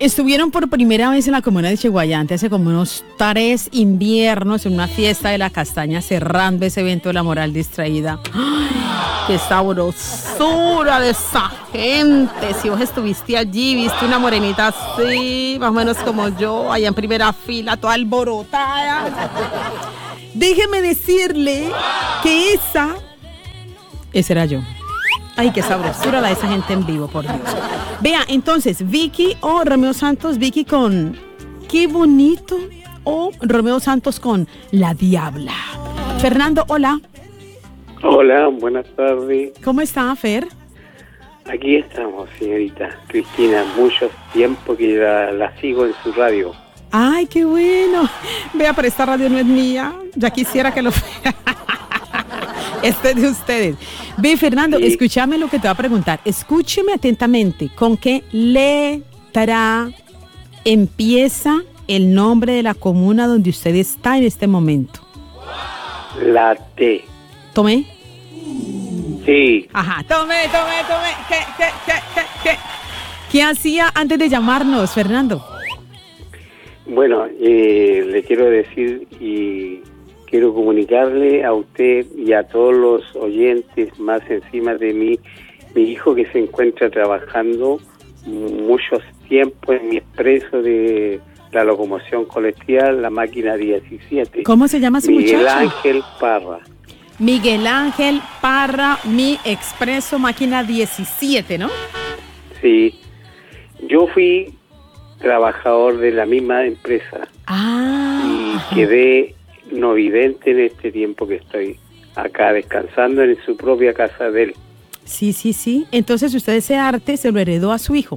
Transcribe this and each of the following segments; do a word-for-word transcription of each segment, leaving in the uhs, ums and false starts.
Estuvieron por primera vez en la comuna de Chiguayante hace como unos tres inviernos en una fiesta de la castaña, cerrando ese evento de la moral distraída. ¡Ay, qué sabrosura de esa gente! Si vos estuviste allí, viste una morenita así, más o menos como yo, allá en primera fila, toda alborotada. Déjeme decirle que esa, esa era yo. Ay, qué sabrosura la de esa gente en vivo, por Dios. Vea, entonces, Vicky o Romeo Santos, Vicky con Qué Bonito o Romeo Santos con La Diabla. Fernando, hola. Hola, buenas tardes. ¿Cómo está, Fer? Aquí estamos, señorita Cristina, mucho tiempo que la, la sigo en su radio. Ay, qué bueno. Vea, pero esta radio no es mía. Ya quisiera que lo fuera. Este es de ustedes. Ve, Fernando, sí. Escúchame lo que te voy a preguntar. Escúcheme atentamente. ¿Con qué letra empieza el nombre de la comuna donde usted está en este momento? La T. ¿Tomé? Sí. Ajá, tomé, tomé, tomé. ¿Qué, qué, qué, qué, qué? ¿Qué hacía antes de llamarnos, Fernando? Bueno, eh, le quiero decir y... quiero comunicarle a usted y a todos los oyentes más encima de mí, mi hijo que se encuentra trabajando muchos tiempos en mi expreso de la locomoción colectiva, la máquina diecisiete. ¿Cómo se llama su Miguel muchacho? Miguel Ángel Parra. Miguel Ángel Parra, mi expreso máquina diecisiete, ¿no? Sí, yo fui trabajador de la misma empresa. Ah. Y quedé no vidente en este tiempo que estoy acá descansando en su propia casa de él. Sí, sí, sí. Entonces usted ese arte se lo heredó a su hijo.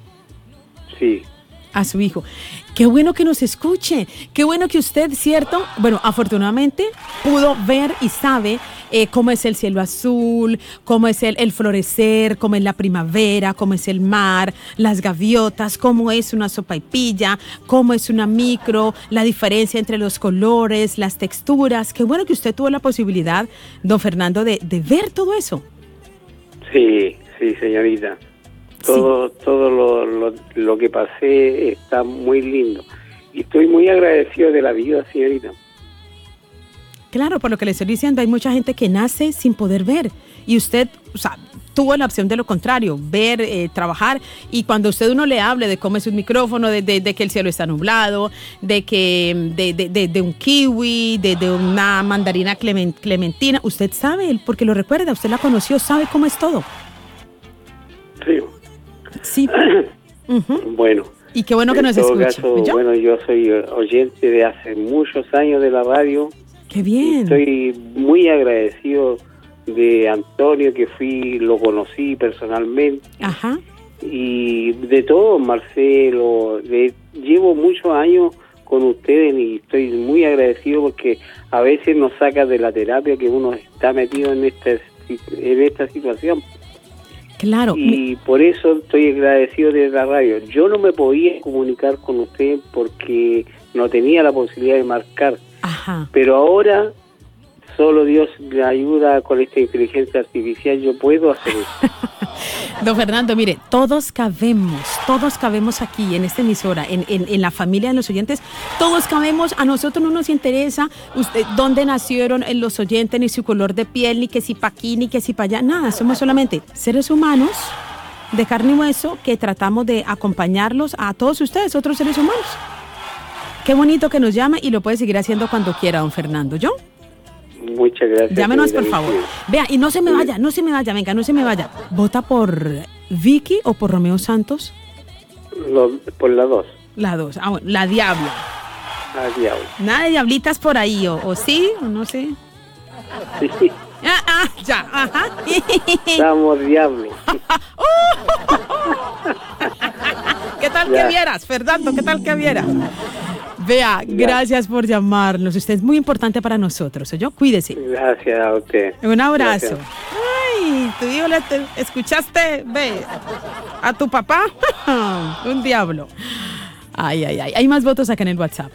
Sí. A su hijo. Qué bueno que nos escuche. Qué bueno que usted, ¿cierto? Bueno, afortunadamente pudo ver y sabe eh, cómo es el cielo azul, cómo es el, el florecer, cómo es la primavera, cómo es el mar, las gaviotas, cómo es una sopaipilla, cómo es una micro, la diferencia entre los colores, las texturas. Qué bueno que usted tuvo la posibilidad, don Fernando, de, de ver todo eso. Sí, sí, señorita. Todo, sí. todo lo, lo, lo que pasé está muy lindo. Y estoy muy agradecido de la vida, señorita. Claro, por lo que le estoy diciendo, hay mucha gente que nace sin poder ver. Y usted, o sea, tuvo la opción de lo contrario, ver, eh, trabajar. Y cuando usted uno le hable de cómo es un micrófono, de, de, de que el cielo está nublado, de que de, de, de, de un kiwi, de, de una mandarina clement, clementina, usted sabe, porque lo recuerda, usted la conoció, sabe cómo es todo. Sí. Sí. Uh-huh. Bueno. Y qué bueno que nos escuche. Caso, ¿yo? Bueno, yo soy oyente de hace muchos años de la radio. Qué bien. Estoy muy agradecido de Antonio, que fui, lo conocí personalmente. Ajá. Y de todo, Marcelo. De, llevo muchos años con ustedes y estoy muy agradecido porque a veces nos saca de la terapia que uno está metido en esta, en esta situación. Claro. Y por eso estoy agradecido de la radio. Yo no me podía comunicar con usted porque no tenía la posibilidad de marcar. Ajá. Pero ahora, solo Dios me ayuda con esta inteligencia artificial, yo puedo hacer eso. Don Fernando, mire, todos cabemos, todos cabemos aquí en esta emisora, en, en, en la familia de los oyentes, todos cabemos, a nosotros no nos interesa usted dónde nacieron los oyentes, ni su color de piel, ni que si pa' aquí, ni que si pa' allá, nada, somos solamente seres humanos de carne y hueso que tratamos de acompañarlos a todos ustedes, otros seres humanos. Qué bonito que nos llama y lo puede seguir haciendo cuando quiera, don Fernando, ¿yo? Muchas gracias. Llámenos, por favor. Vea, y no se me vaya, no se me vaya, venga, no se me vaya. ¿Vota por Vicky o por Romeo Santos? Lo, por las dos. La dos. Ah, bueno, la Diabla. La Diabla. Nada de diablitas por ahí, o, o sí, o no sé. Sí. Ah, ah, ya, ajá. Estamos diablos. ¿Qué tal ya. que vieras, Fernando? ¿Qué tal que vieras? Vea, ya. Gracias por llamarnos. Usted es muy importante para nosotros, ¿oyó? Cuídese. Gracias a usted. Un abrazo. Gracias. Ay, tu hijo, le te, ¿escuchaste? Ve, a tu papá, un diablo. Ay, ay, ay. Hay más votos acá en el WhatsApp.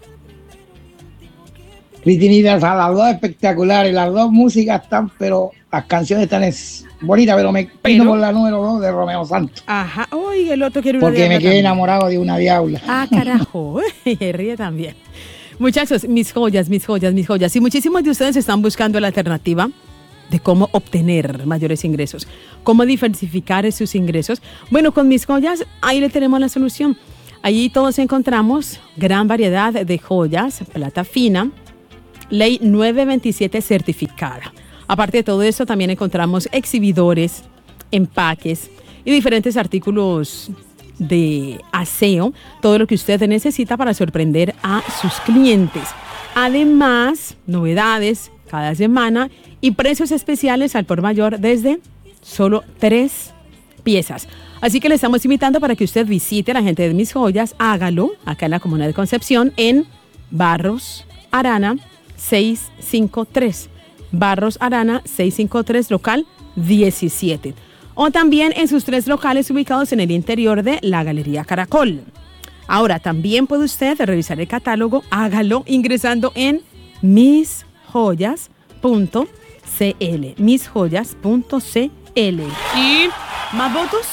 Cristinita, a las dos espectaculares, las dos músicas están, pero las canciones están es bonitas, pero me Pero- pido por la número dos de Romeo Santos. Ajá. Uy, el otro quiere una Porque me diabla quedé también. enamorado de una diabla. Ah, carajo. Se ríe también. Muchachos, mis joyas, mis joyas, mis joyas. Y muchísimos de ustedes están buscando la alternativa de cómo obtener mayores ingresos, cómo diversificar sus ingresos. Bueno, con mis joyas, ahí le tenemos la solución. Allí todos encontramos gran variedad de joyas, plata fina, ley nueve veintisiete certificada. Aparte de todo eso, también encontramos exhibidores, empaques y diferentes artículos de aseo, todo lo que usted necesita para sorprender a sus clientes. Además, novedades cada semana y precios especiales al por mayor desde solo tres piezas. Así que le estamos invitando para que usted visite a la gente de Mis Joyas, hágalo acá en la Comuna de Concepción en Barros Arana seiscientos cincuenta y tres. Barros Arana seiscientos cincuenta y tres, local diecisiete. O también en sus tres locales ubicados en el interior de la Galería Caracol. Ahora, también puede usted revisar el catálogo, hágalo ingresando en mis joyas punto c l. mis joyas punto c l. ¿Y más votos?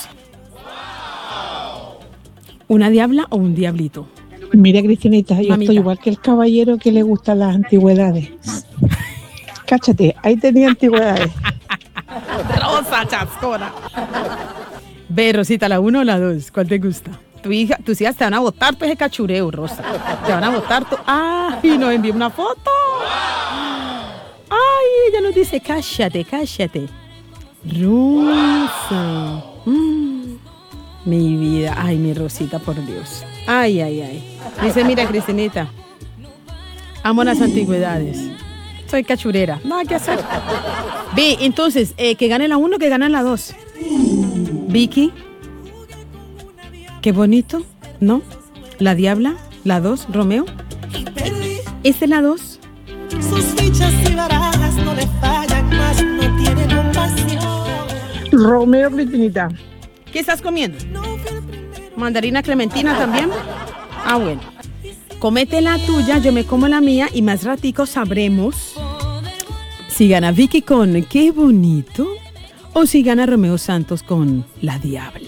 ¿Una diabla o un diablito? Mira, Cristinita, yo Mamita. estoy igual que el caballero que le gustan las antigüedades. Cáchate, ahí tenía antigüedades. Rosa chascona. Ve, Rosita, ¿la uno o la dos? ¿Cuál te gusta? Tu hija, tus hijas te van a botar pues el cachureo, Rosa. Te van a botar tu... ¡Ay! Nos envió una foto. ¡Ay! Ella nos dice, cállate, cállate. Rosa. Mm, mi vida. Ay, mi Rosita, por Dios. Ay, ay, ay. Dice, mira, Cristinita. Amo las antigüedades. Soy cachurera. Nada que hacer. Ve, entonces, eh, que gane la uno, que gane la dos. Vicky. Qué bonito, ¿no? La diabla, la dos, Romeo. ¿Esta es la dos? Sus fichas y barajas no le fallan más, no tiene compasión. Romeo, Cristinita. ¿Qué estás comiendo? ¿Mandarina clementina también? Ah, bueno. Comete la tuya, yo me como la mía y más ratico sabremos si gana Vicky con Qué bonito o si gana Romeo Santos con La Diabla.